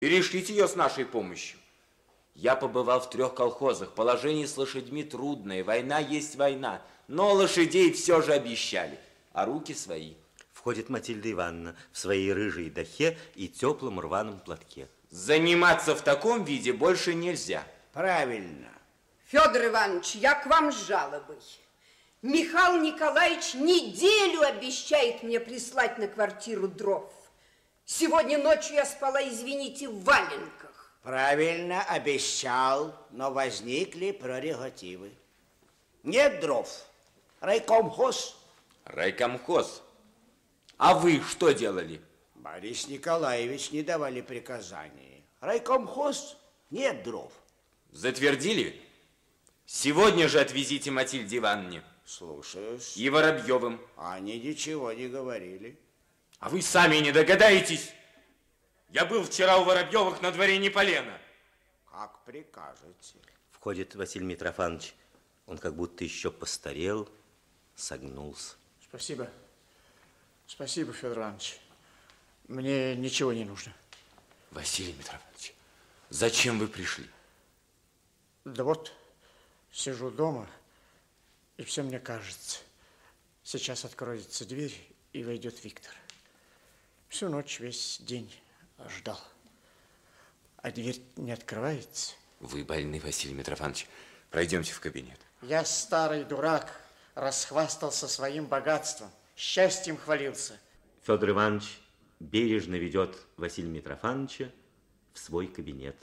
и решить ее с нашей помощью. Я побывал в 3 колхозах. Положение с лошадьми трудное. Война есть война. Но лошадей все же обещали. А руки свои. Входит Матильда Ивановна в своей рыжей дахе и теплом рваном платке. Заниматься в таком виде больше нельзя. Правильно. Федор Иванович, я к вам с жалобой. Михаил Николаевич неделю обещает мне прислать на квартиру дров. Сегодня ночью я спала, извините, в валенках. Правильно, обещал, но возникли прерогативы. Нет дров. Райкомхоз. Райкомхоз. А вы что делали? Борис Николаевич не давали приказания. Райкомхоз, нет дров. Затвердили? Сегодня же отвезите Матильде Ивановне. Слушаюсь. И Воробьевым. Они ничего не говорили. А вы сами не догадаетесь? Я был вчера у Воробьевых, на дворе не полено. Как прикажете. Входит Василий Митрофанович. Он как будто еще постарел, согнулся. Спасибо. Спасибо, Федор Иванович. Мне ничего не нужно. Василий Митрофанович, зачем вы пришли? Да вот, сижу дома, и все мне кажется. Сейчас откроется дверь, и войдет Виктор. Всю ночь, весь день ждал. А дверь не открывается. Вы больны, Василий Митрофанович. Пройдемте в кабинет. Я старый дурак, расхвастался своим богатством, счастьем хвалился. Федор Иванович бережно ведет Василия Митрофановича в свой кабинет.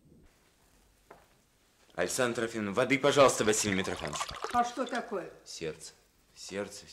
Александра Трофимовна, воды, пожалуйста, Василий Митрофанович. А что такое? Сердце, сердце.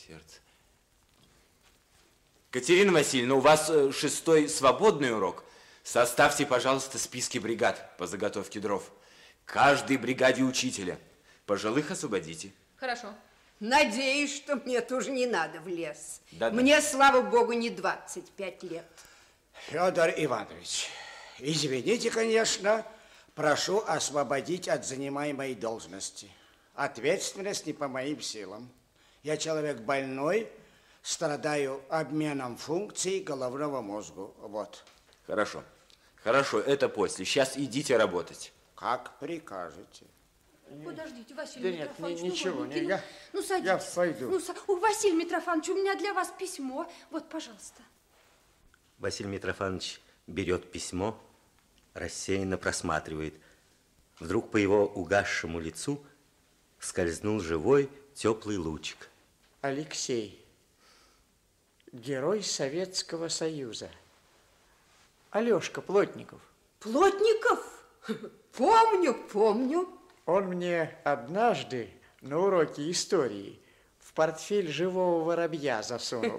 Катерина Васильевна, у вас 6-й свободный урок. Составьте, пожалуйста, списки бригад по заготовке дров. Каждой бригаде учителя. Пожилых освободите. Хорошо. Надеюсь, что мне тоже не надо в лес. Да-да. Мне, слава богу, не 25 лет. Федор Иванович, извините, конечно, прошу освободить от занимаемой должности. Ответственность не по моим силам. Я человек больной, страдаю обменом функций головного мозга. Вот. Хорошо, хорошо, это после. Сейчас идите работать. Как прикажете. Подождите, Василий Да Митрофанович. нет, ничего, ладно, я садитесь. пойду. Василий Митрофанович, у меня для вас письмо. Вот, пожалуйста. Василий Митрофанович берет письмо, рассеянно просматривает. Вдруг по его угасшему лицу скользнул живой теплый лучик. Алексей, герой Советского Союза. Алешка Плотников. Плотников? Помню. Он мне однажды на уроке истории в портфель живого воробья засунул.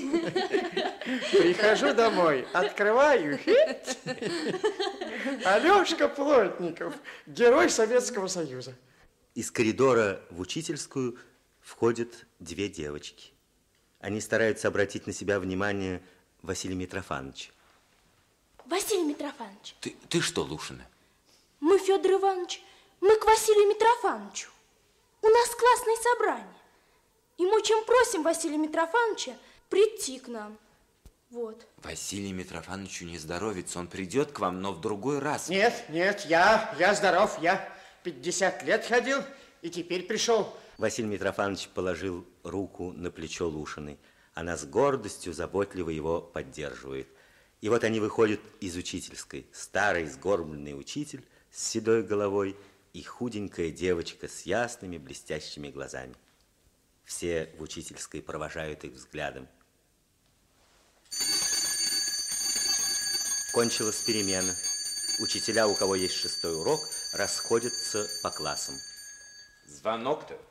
Прихожу домой, открываю. Алешка Плотников, герой Советского Союза. Из коридора в учительскую входят 2 девочки. Они стараются обратить на себя внимание Василия Митрофановича. Василий Митрофанович. Ты что, Лушина? Мы, Федор Иванович, мы к Василию Митрофановичу. У нас классное собрание. И мы очень просим Василия Митрофановича прийти к нам. Вот. Василию Митрофановичу не здоровится. Он придет к вам, но в другой раз. Нет, я здоров. Я 50 лет ходил и теперь пришел. Василий Митрофанович положил руку на плечо Лушиной. Она с гордостью заботливо его поддерживает. И вот они выходят из учительской. Старый сгорбленный учитель с седой головой и худенькая девочка с ясными блестящими глазами. Все в учительской провожают их взглядом. Кончилась перемена. Учителя, у кого есть 6-й урок, расходятся по классам. Звонок, товарищ.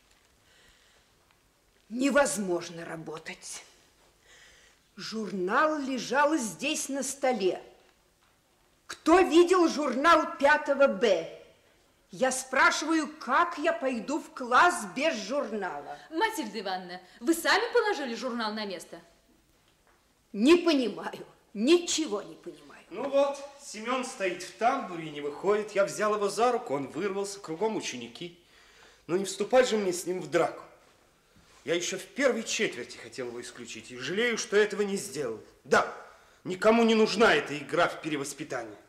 Невозможно работать. Журнал лежал здесь на столе. Кто видел журнал 5 Б? Я спрашиваю, как я пойду в класс без журнала? Матильда Ивановна, вы сами положили журнал на место? Не понимаю, ничего не понимаю. Ну вот, Семен стоит в тамбуре и не выходит. Я взял его за руку, он вырвался, кругом ученики. Но не вступать же мне с ним в драку. Я еще в первой четверти хотел его исключить и жалею, что этого не сделал. Да, никому не нужна эта игра в перевоспитание.